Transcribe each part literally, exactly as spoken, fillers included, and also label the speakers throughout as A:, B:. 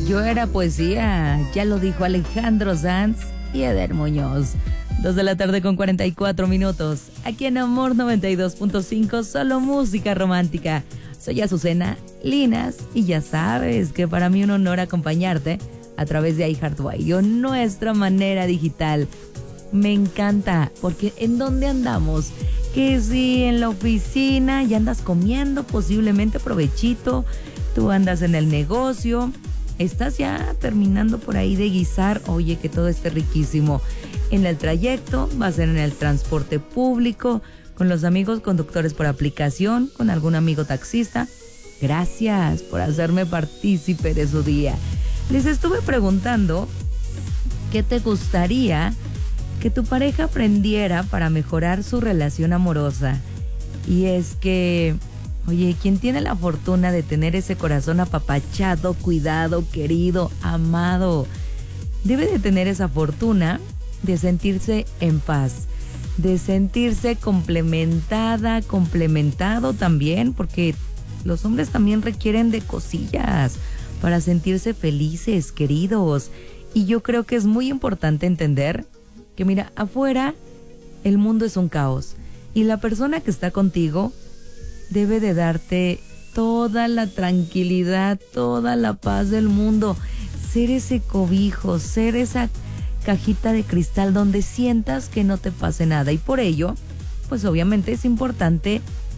A: Yo era poesía, ya lo dijo Alejandro Sanz y Eder Muñoz. Dos de la tarde con cuarenta y cuatro minutos. Aquí en Amor noventa y dos punto cinco, solo música romántica. Soy Azucena Linas y ya sabes que para mí un honor acompañarte a través de iHeartRadio, nuestra manera digital. Me encanta, porque ¿en dónde andamos? Que si en la oficina ya andas comiendo, posiblemente provechito, tú andas en el negocio, estás ya terminando por ahí de guisar, oye, que todo esté riquísimo. En el trayecto, va a ser en el transporte público, con los amigos conductores por aplicación, con algún amigo taxista. Gracias por hacerme partícipe de su día. Les estuve preguntando qué te gustaría que tu pareja aprendiera para mejorar su relación amorosa. Y es que, oye, quien tiene la fortuna de tener ese corazón apapachado, cuidado, querido, amado, debe de tener esa fortuna de sentirse en paz, de sentirse complementada, complementado también, porque los hombres también requieren de cosillas para sentirse felices, queridos. Y yo creo que es muy importante entender que, mira, afuera el mundo es un caos y la persona que está contigo debe de darte toda la tranquilidad, toda la paz del mundo, ser ese cobijo, ser esa cajita de cristal donde sientas que no te pase nada. Y por ello, pues obviamente es importante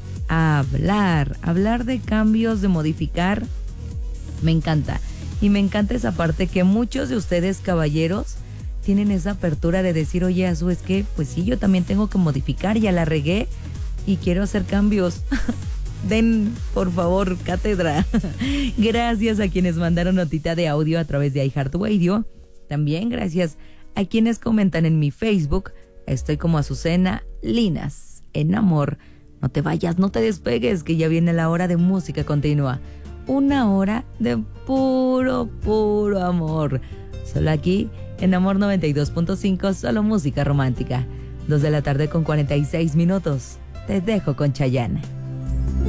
A: hablar, hablar de cambios, de modificar. Me encanta. Y me encanta esa parte que muchos de ustedes, caballeros, tienen esa apertura de decir, oye, Azu, es que pues sí, yo también tengo que modificar, ya la regué y quiero hacer cambios. Den, por favor, cátedra. Gracias a quienes mandaron notita de audio a través de iHeartRadio. También gracias a quienes comentan en mi Facebook. Estoy como Azucena Linas, en amor. No te vayas, no te despegues, que ya viene la hora de música continua. Una hora de puro, puro amor. Solo aquí, en Amor noventa y dos punto cinco, solo música romántica. Dos de la tarde con cuarenta y seis minutos. Te dejo con Chayanne.